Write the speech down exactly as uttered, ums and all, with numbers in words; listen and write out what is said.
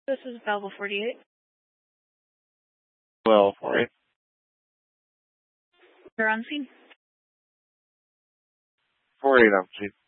This is Belleville forty-eight. Well, all right. You're on scene. forty-eight, I'm